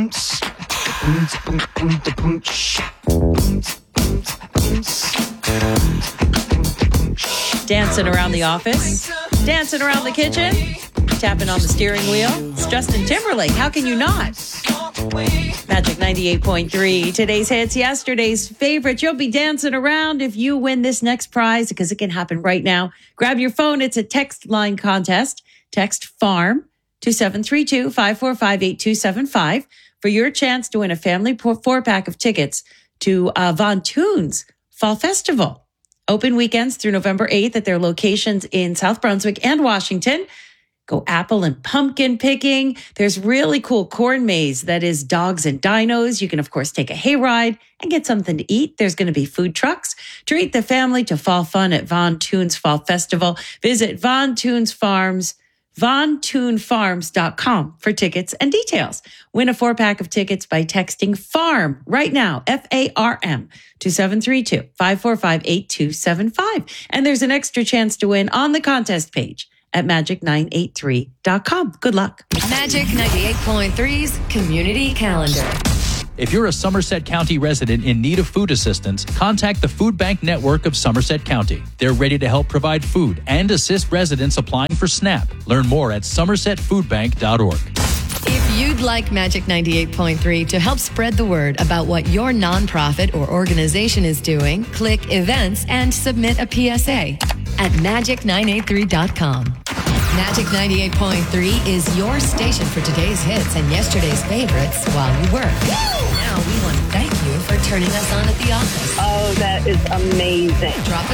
Dancing around the office, dancing around the kitchen, tapping on the steering wheel. It's Justin Timberlake. How can you not? Magic 98.3. Today's hits, yesterday's favorite. You'll be dancing around if you win this next prize because it can happen right now. Grab your phone. It's a text line contest. Text FARM to 732-545-8275 for your chance to win a family 4-pack of tickets to Von Tunes Fall Festival. Open weekends through November 8th at their locations in South Brunswick and Washington. Go apple and pumpkin picking. There's really cool corn maze that is dogs and dinos. You can, of course, take a hayride and get something to eat. There's going to be food trucks. Treat the family to fall fun at Von Tunes Fall Festival. Visit Von Tunes Farms, VonTuneFarms.com for tickets and details. Win a 4-pack of tickets by texting FARM right now, FARM, to 732-545-8275. And there's an extra chance to win on the contest page at magic983.com. Good luck. Magic 98.3's Community Calendar. If you're a Somerset County resident in need of food assistance, contact the Food Bank Network of Somerset County. They're ready to help provide food and assist residents applying for SNAP. Learn more at somersetfoodbank.org. If you'd like Magic 98.3 to help spread the word about what your nonprofit or organization is doing, click Events and submit a PSA at magic983.com. Magic 98.3 is your station for today's hits and yesterday's favorites while you work. Now we want to thank you for turning us on at the office. Oh, that is amazing. Drop